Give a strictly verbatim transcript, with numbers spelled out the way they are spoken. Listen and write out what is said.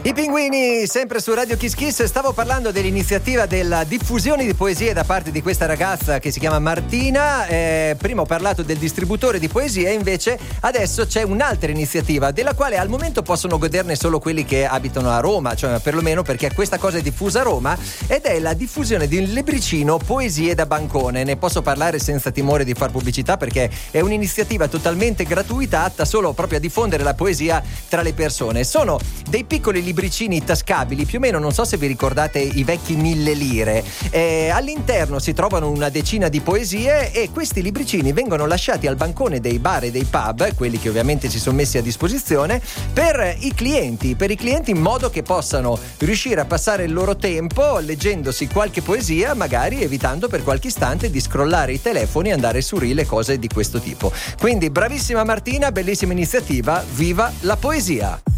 I Pinguini, sempre su Radio Kiss Kiss. Stavo parlando dell'iniziativa della diffusione di poesie da parte di questa ragazza che si chiama Martina. Eh, prima ho parlato del distributore di poesie, invece adesso c'è un'altra iniziativa della quale al momento possono goderne solo quelli che abitano a Roma, cioè perlomeno perché questa cosa è diffusa a Roma, ed è la diffusione di un libricino Poesie da bancone. Ne posso parlare senza timore di far pubblicità perché è un'iniziativa totalmente gratuita, atta solo proprio a diffondere la poesia tra le persone. Sono dei piccoli libricini tascabili, più o meno, non so se vi ricordate i vecchi mille lire. Eh, all'interno si trovano una decina di poesie e questi libricini vengono lasciati al bancone dei bar e dei pub, quelli che ovviamente si sono messi a disposizione, per i clienti, per i clienti in modo che possano riuscire a passare il loro tempo leggendosi qualche poesia, magari evitando per qualche istante di scrollare i telefoni e andare su reel e cose di questo tipo. Quindi bravissima Martina, bellissima iniziativa, viva la poesia!